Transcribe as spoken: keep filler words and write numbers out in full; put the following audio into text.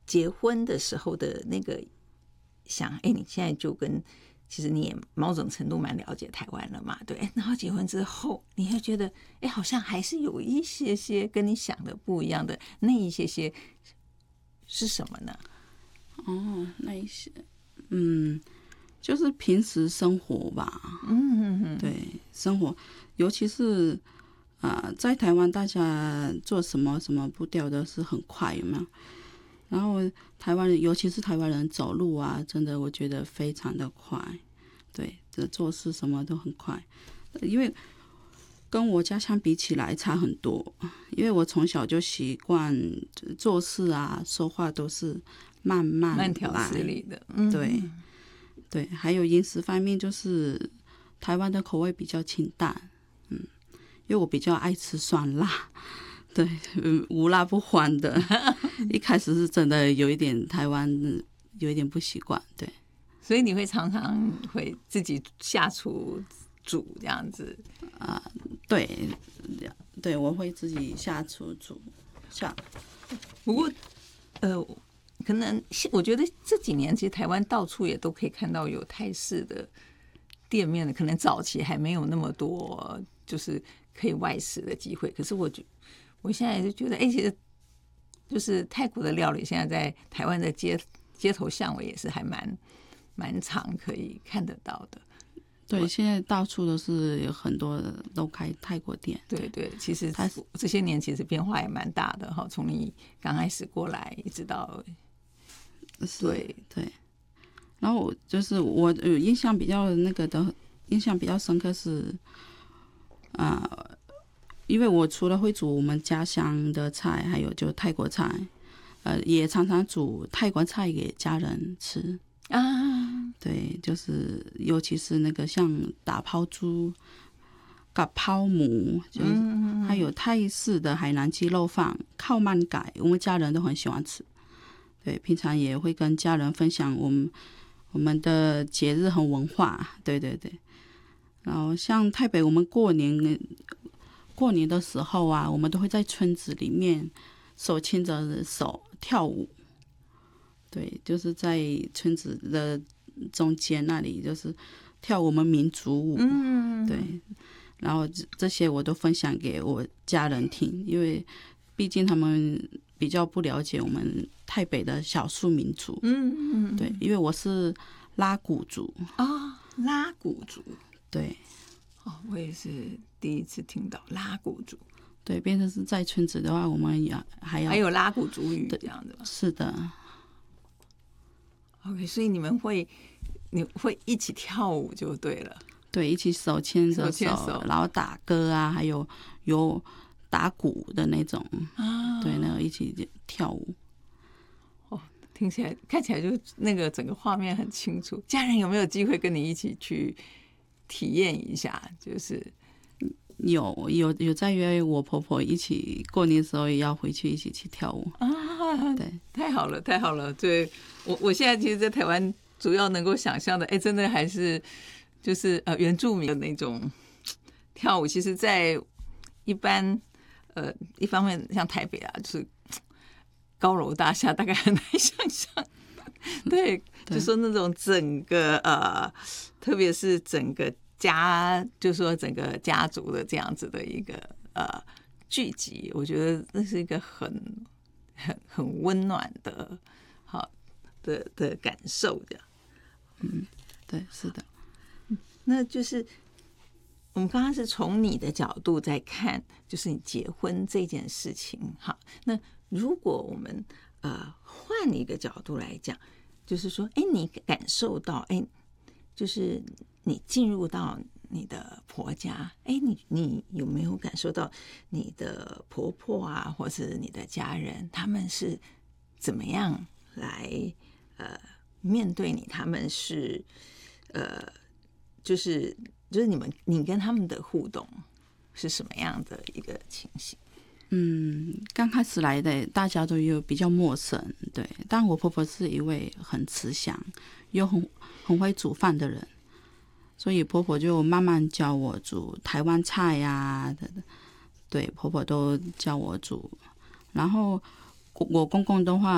结婚的时候的那个想，哎，你现在就跟其实你也某种程度蛮了解台湾了嘛，对，然后结婚之后，你会觉得，哎，好像还是有一些些跟你想的不一样的，那一些些是什么呢？ 哦，那一些，嗯，就是平时生活吧， 嗯哼哼， 对，生活，尤其是啊、呃，在台湾大家做什么什么步调都是很快，有没有？然后台湾人，尤其是台湾人走路啊，真的我觉得非常的快，对，这做事什么都很快，因为跟我家乡比起来差很多，因为我从小就习惯做事啊，说话都是慢慢慢条斯理的，嗯， 对对，还有饮食方面，就是台湾的口味比较清淡，嗯，因为我比较爱吃酸辣。对，无辣不欢的。一开始是真的有一点台湾有一点不习惯，对。 所以你会常常会自己下厨煮这样子啊、呃？对，对，我会自己下厨煮下。 不过，呃，可能我觉得这几年其实台湾到处也都可以看到有泰式的店面了，可能早期还没有那么多，就是可以外食的机会。可是我觉我现在就觉得，哎，其实就是泰国的料理，现在在台湾的街街头巷尾也是还蛮蛮常可以看得到的。 对，现在到处都是有很多都开泰国店。 对对，其实这些年其实变化也蛮大的哈，从你刚开始过来一直到，对对。然后就是我有印象比较那个的，印象比较深刻是，啊、呃。因为我除了会煮我们家乡的菜，还有就泰国菜，呃，也常常煮泰国菜给家人吃啊。 对，就是尤其是那个像打抛猪、嘎抛母，就是还有泰式的海南鸡肉饭、靠曼改，我们家人都很喜欢吃。对，平常也会跟家人分享我们我们的节日和文化。对对对，然后像台北，我们过年。过年的时候啊，我们都会在村子里面手牵着手跳舞。对，就是在村子的中间那里，就是跳我们民族舞。 嗯， 对。然后这些我都分享给我家人听，因为毕竟他们比较不了解我们台北的少数民族。 嗯嗯， 对，因为我是拉祜族啊、哦，拉祜族。 对。 哦，我也是第一次听到拉祜族。 对，变成是在村子的话，我们也还要还有拉祜族语这样的。 是的。 OK， 所以你们会你会一起跳舞就对了。 对，一起手牵着 手, 手然后打歌啊，还有有打鼓的那种啊，对，那个一起跳舞。 哦，听起来看起来就那个整个画面很清楚。家人有没有机会跟你一起去体验一下？就是有有有在约我婆婆一起过年的时候也要回去一起去跳舞啊！ 对， 太好了，太好了！对，我我现在其实，在台湾主要能够想象的，哎，真的还是就是呃原住民的那种跳舞。其实，在一般呃一方面像台北啊，就是高楼大厦，大概很难想象。对，就说那种整个呃，特别是整个家，就说整个家族的这样子的一个呃聚集，我觉得那是一个很很很温暖的好的的感受的。 嗯，对，是的。 那就是我们刚刚是从你的角度在看，就是你结婚这件事情。好，那如果我们呃换一个角度来讲，就是说，哎，你感受到，哎，就是你进入到你的婆家，哎，你你有没有感受到你的婆婆啊，或是你的家人，他们是怎么样来呃面对你？他们是呃，就是就是你们你跟他们的互动是什么样的一个情形？ 嗯，刚开始来的大家都有比较陌生，对。但我婆婆是一位很慈祥又很很会煮饭的人，所以婆婆就慢慢教我煮台湾菜呀、啊，对，婆婆都教我煮。然后我公公的话。